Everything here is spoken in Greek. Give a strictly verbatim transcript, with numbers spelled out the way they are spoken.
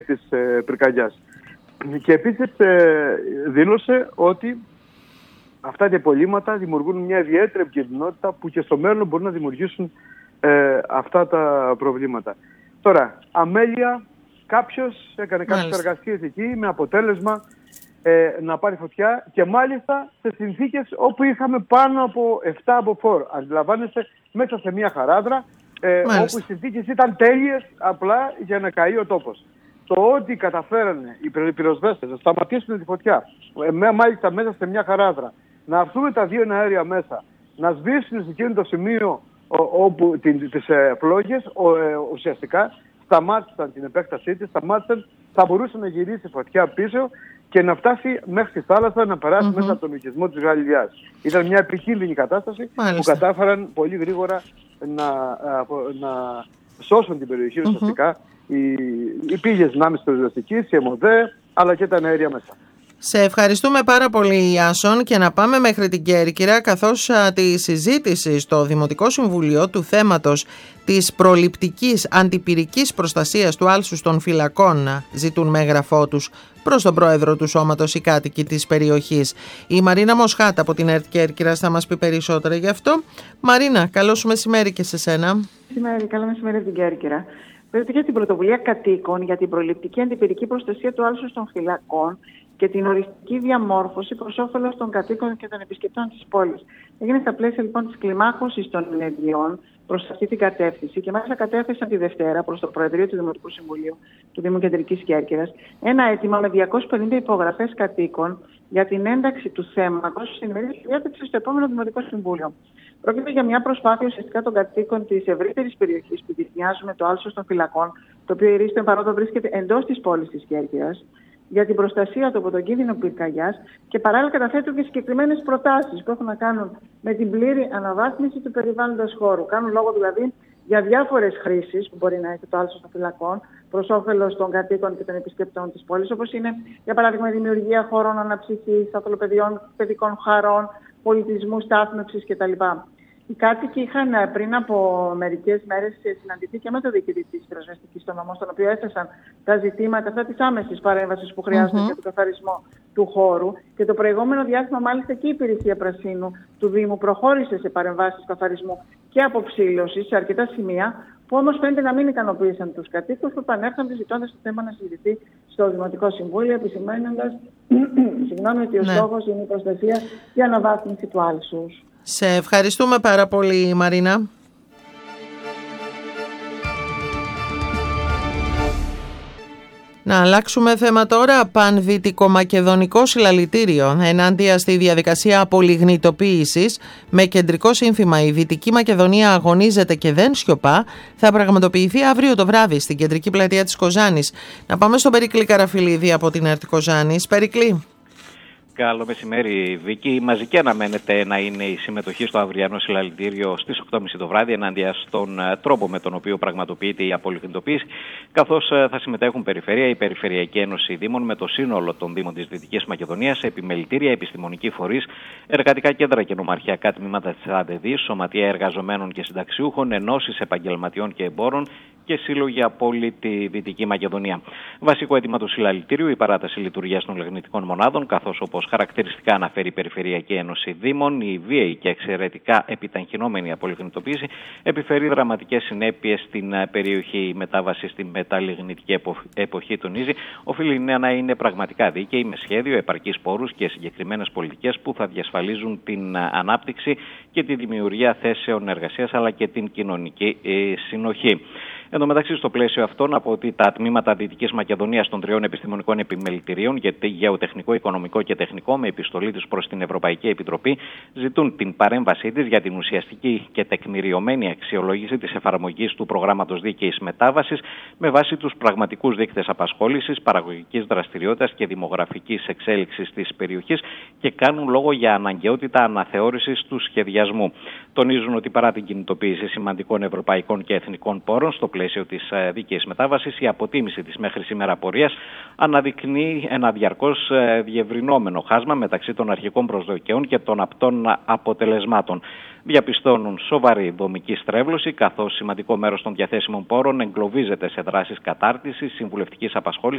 της ε, πυρκαγιάς. Και επίσης ε, δήλωσε ότι αυτά τα υπολείμματα δημιουργούν μια ιδιαίτερη επικινδυνότητα που και στο μέλλον μπορούν να δημιουργήσουν ε, αυτά τα προβλήματα. Τώρα, αμέλεια, κάποιος έκανε κάποιες εργασίες εκεί με αποτέλεσμα ε, να πάρει φωτιά και μάλιστα σε συνθήκες όπου είχαμε πάνω από επτά αποφόρ. Αντιλαμβάνεστε, μέσα σε μια χαράδρα ε, όπου οι συνθήκες ήταν τέλειες απλά για να καεί ο τόπος. Το ότι καταφέρανε οι πυροσβέστες να σταματήσουν τη φωτιά, ε, μάλιστα μέσα σε μια χαράδρα, να έρθουν τα δύο αέρια μέσα, να σβήσουν σε εκείνο το σημείο όπου τις ε, φλόγες ο, ε, ουσιαστικά σταμάτησαν την επέκτασή της, σταμάτησαν, θα μπορούσε να γυρίσει φωτιά πίσω και να φτάσει μέχρι τη θάλασσα, να περάσει mm-hmm. μέσα από τον οικισμό της Γαλλιάς. Ήταν μια επικίνδυνη κατάσταση Μάλιστα. που κατάφεραν πολύ γρήγορα να, να σώσουν την περιοχή mm-hmm. ουσιαστικά οι, οι πήγες δυνάμεις πυροσβεστικής, η ΕΜΟΔΕ, αλλά και τα αέρια μέσα. Σε ευχαριστούμε πάρα πολύ, Ιάσον, και να πάμε μέχρι την Κέρκυρα, καθώς α, τη συζήτηση στο Δημοτικό Συμβουλίο του θέματος της προληπτικής αντιπυρικής προστασίας του άλσους των φυλακών ζητούν με έγγραφό τους προς τον πρόεδρο του σώματος οι κάτοικοι της περιοχής. Η Μαρίνα Μοσχάτα από την ΕΡΤ Κέρκυρας θα μας πει περισσότερα γι' αυτό. Μαρίνα, καλό σου μεσημέρι και σε σένα. Μεσημέρι, καλό μεσημέρι από την Κέρκυρα. Πρόκειται για την πρωτοβουλία κατοίκων για την προληπτική αντιπυρική προστασία του άλσους των φυλακών και την οριστική διαμόρφωση προς όφελος των κατοίκων και των επισκεπτών της πόλης. Έγινε στα πλαίσια λοιπόν της κλιμάκωσης των ενεργειών προς αυτή την κατεύθυνση και μάλιστα κατέθεσαν τη Δευτέρα προς το Προεδρείο του Δημοτικού Συμβουλίου του Δήμου Κεντρικής Κέρκυρας ένα αίτημα με διακόσιες πενήντα υπογραφές κατοίκων για την ένταξη του θέματος στην ημερήσια διάταξη στο επόμενο Δημοτικό Συμβούλιο. Πρόκειται για μια προσπάθεια ουσιαστικά των κατοίκων της ευρύτερης περιοχής που γυρνιάζουν το άλσος των φυλακών, το οποίο η Ρίστον παρόντο βρίσκεται εντός της πόλης της Κέρκυρας, για την προστασία του από τον κίνδυνο πυρκαγιάς και παράλληλα καταθέτουν και συγκεκριμένες προτάσεις που έχουν να κάνουν με την πλήρη αναβάθμιση του περιβάλλοντος χώρου. Κάνουν λόγο δηλαδή για διάφορες χρήσεις που μπορεί να έχει το άλσος των φυλακών προς όφελος των κατοίκων και των επισκεπτών της πόλης, όπως είναι για παράδειγμα η δημιουργία χώρων αναψυχής, αθλοπαιδιών, παιδικών χαρών, πολιτισμού, στάθμευσης κτλ. Οι κάτοικοι είχαν πριν από μερικές μέρες συναντηθεί και με το διοικητή της πυροσβεστικής στο νομό, στον οποίο έθεσαν τα ζητήματα αυτά της άμεσης παρέμβασης που χρειάζονται mm-hmm. για τον καθαρισμό του χώρου. Και το προηγούμενο διάστημα, μάλιστα, και η υπηρεσία πρασίνου του Δήμου προχώρησε σε παρεμβάσεις καθαρισμού και αποψήλωσης σε αρκετά σημεία, που όμως φαίνεται να μην ικανοποίησαν τους κατοίκους, που επανέρχονται ζητώντας το θέμα να συζητηθεί στο Δημοτικό Συμβούλιο, επισημαίνοντας ότι ο ναι. στόχος είναι η προστασία και η αναβάθμιση του άλσους. Σε ευχαριστούμε πάρα πολύ, Μαρίνα. Να αλλάξουμε θέμα τώρα. Πανδυτικομακεδονικό συλλαλητήριο ενάντια στη διαδικασία απολιγνητοποίησης με κεντρικό σύνθημα «Η Δυτική Μακεδονία αγωνίζεται και δεν σιωπά» θα πραγματοποιηθεί αύριο το βράδυ στην κεντρική πλατεία της Κοζάνης. Να πάμε στον Περικλή Καραφιλίδη από την ΕΡΤ Κοζάνης. Περικλή. Καλό μεσημέρι, Βίκη. Μαζική αναμένεται να είναι η συμμετοχή στο αυριανό συλλαλητήριο στις οκτώ και μισή το βράδυ ενάντια στον τρόπο με τον οποίο πραγματοποιείται η απολιγνητοποίηση, καθώς θα συμμετέχουν Περιφέρεια, η Περιφερειακή Ένωση Δήμων με το σύνολο των Δήμων της Δυτικής Μακεδονίας, επιμελητήρια, επιστημονικοί φορείς, εργατικά κέντρα και νομαρχιακά τμήματα της ΑΔΕΔ, σωματεία εργαζομένων και συνταξιούχων, ενώσεις επαγγελματιών και εμπόρων και σύλλογοι από όλη τη Δυτική Μακεδονία. Βασικό αίτημα του συλλαλητήριου η παράταση λειτουργίας των λιγνητικών μονάδων, καθώς όπως χαρακτηριστικά αναφέρει η Περιφερειακή Ένωση Δήμων, η βίαιη και εξαιρετικά επιταχυνόμενη απολιγνητοποίηση επιφέρει δραματικές συνέπειες στην περιοχή. Η μετάβαση στη μεταλιγνητική εποχή, τονίζει, οφείλει να είναι πραγματικά δίκαιη, με σχέδιο, επαρκείς πόρους και συγκεκριμένες πολιτικές που θα διασφαλίζουν την ανάπτυξη και τη δημιουργία θέσεων εργασίας αλλά και την κοινωνική συνοχή. Εν τω μεταξύ, στο πλαίσιο αυτό, να πω ότι τα τμήματα Δυτικής Μακεδονίας των τριών επιστημονικών επιμελητηρίων για γεωτεχνικό, οικονομικό και τεχνικό, με επιστολή τους προς την Ευρωπαϊκή Επιτροπή, ζητούν την παρέμβασή της για την ουσιαστική και τεκμηριωμένη αξιολόγηση της εφαρμογής του προγράμματος δίκαιης μετάβασης με βάση τους πραγματικούς δείκτες απασχόλησης, παραγωγικής δραστηριότητας και δημογραφικής εξέλιξης της περιοχής και κάνουν λόγο για αναγκαιότητα αναθεώρησης του σχεδιασμού. Τονίζουν ότι παρά την κινητοποίηση σημαντικών ευρωπαϊκών και εθνικών πόρων στο πλαίσιο της δίκαιης μετάβασης, η αποτίμηση της μέχρι σήμερα πορείας αναδεικνύει ένα διαρκώς διευρυνόμενο χάσμα μεταξύ των αρχικών προσδοκιών και των απτών αποτελεσμάτων. Διαπιστώνουν σοβαρή δομική στρέβλωση, καθώς σημαντικό μέρος των διαθέσιμων πόρων εγκλωβίζεται σε δράσεις κατάρτισης, συμβουλευτικής απασχόλησης